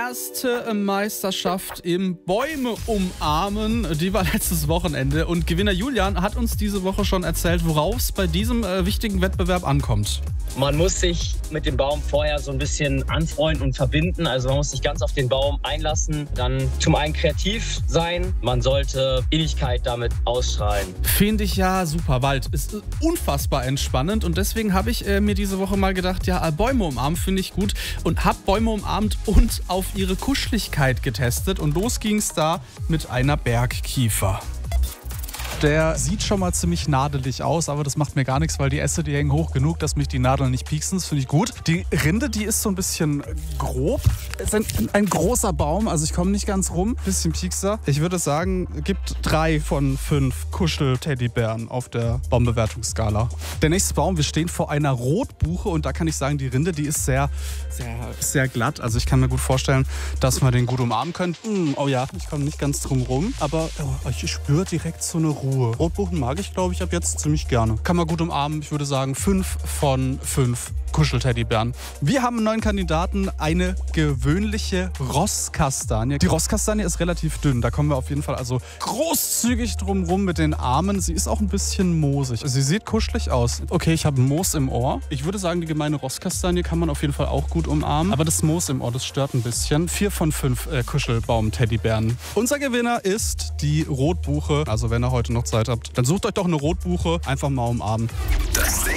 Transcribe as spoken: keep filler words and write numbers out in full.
erste Meisterschaft im Bäume umarmen. Die war letztes Wochenende und Gewinner Julian hat uns diese Woche schon erzählt, worauf es bei diesem äh, wichtigen Wettbewerb ankommt. Man muss sich mit dem Baum vorher so ein bisschen anfreunden und verbinden. Also man muss sich ganz auf den Baum einlassen. Dann zum einen kreativ sein. Man sollte Innigkeit damit ausstrahlen. Finde ich ja super. Wald ist unfassbar entspannend und deswegen habe ich äh, mir diese Woche mal gedacht, ja, Bäume umarmen finde ich gut und habe Bäume umarmt und auf ihre Kuscheligkeit getestet und los ging es da mit einer Bergkiefer. Der sieht schon mal ziemlich nadelig aus, aber das macht mir gar nichts, weil die Äste, die hängen hoch genug, dass mich die Nadeln nicht pieksen. Das finde ich gut. Die Rinde, die ist so ein bisschen grob. Es ist ein, ein großer Baum, also ich komme nicht ganz rum. Bisschen Piekser. Ich würde sagen, gibt drei von fünf Kuschel-Teddybären auf der Baumbewertungsskala. Der nächste Baum, wir stehen vor einer Rotbuche und da kann ich sagen, die Rinde, die ist sehr, sehr, sehr glatt. Also ich kann mir gut vorstellen, dass man den gut umarmen könnte. Mm, oh ja, ich komme nicht ganz drum rum, aber oh, ich spüre direkt so eine Ruhe. Rotbuchen mag ich, glaube ich, ab jetzt ziemlich gerne. Kann man gut umarmen. Ich würde sagen, fünf von fünf Kuschelteddybären. Wir haben einen neuen Kandidaten, eine gewöhnliche Rosskastanie. Die Rosskastanie ist relativ dünn. Da kommen wir auf jeden Fall also großzügig drum rum mit den Armen. Sie ist auch ein bisschen moosig. Sie sieht kuschelig aus. Okay, ich habe Moos im Ohr. Ich würde sagen, die gemeine Rosskastanie kann man auf jeden Fall auch gut umarmen. Aber das Moos im Ohr, das stört ein bisschen. Vier von fünf äh, Kuschelbaum-Teddybären. Unser Gewinner ist die Rotbuche. Also wenn ihr heute noch Zeit habt, dann sucht euch doch eine Rotbuche. Einfach mal umarmen.